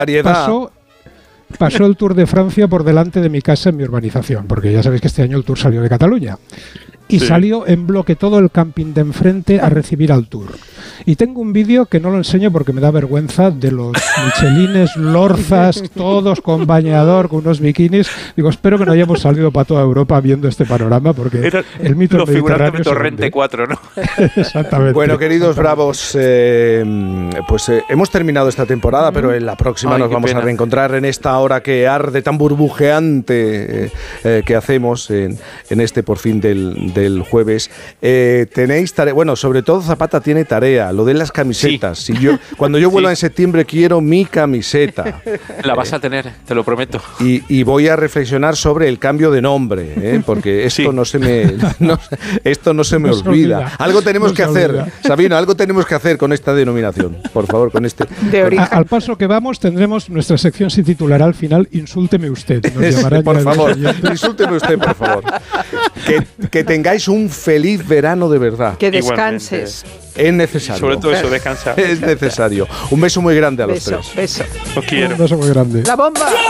pasó el Tour de Francia por delante de mi casa en mi urbanización, porque ya sabéis que este año el Tour salió de Cataluña. Y salió en bloque todo el camping de enfrente a recibir al Tour. Y tengo un vídeo que no lo enseño porque me da vergüenza, de los michelines, lorzas, todos con bañador, con unos bikinis. Digo, espero que no hayamos salido para toda Europa viendo este panorama, porque era el mito los mediterráneo figurantes de Torrente 4, ¿no? Exactamente. Bueno, queridos bravos, hemos terminado esta temporada, pero en la próxima nos vamos a reencontrar en esta hora que arde tan burbujeante que hacemos en este por fin del jueves. Tenéis tarea, bueno, sobre todo Zapata tiene tarea, lo de las camisetas. Si cuando yo vuelva en septiembre quiero mi camiseta. La vas a tener, te lo prometo. Y voy a reflexionar sobre el cambio de nombre, porque esto no se me olvida. Algo tenemos que hacer, Sabino, algo tenemos que hacer con esta denominación, por favor, con este. Al paso que vamos tendremos nuestra sección, se titulará al final Insúlteme usted. Por favor, insúlteme usted, por favor. Que tengáis un feliz verano de verdad. Que descanses. Es necesario. Sobre todo eso, descansar. Es necesario. Un beso muy grande a los tres. Beso. Os quiero. Un beso muy grande. ¡La bomba!